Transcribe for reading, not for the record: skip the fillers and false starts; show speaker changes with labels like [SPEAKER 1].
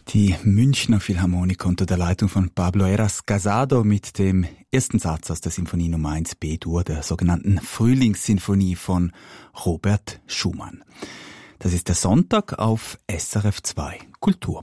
[SPEAKER 1] Die Münchner Philharmoniker unter der Leitung von Pablo Heras Casado mit dem ersten Satz aus der Sinfonie Nummer 1 B-Dur, der sogenannten Frühlingssinfonie von Robert Schumann. Das ist der Sonntag auf SRF 2 Kultur.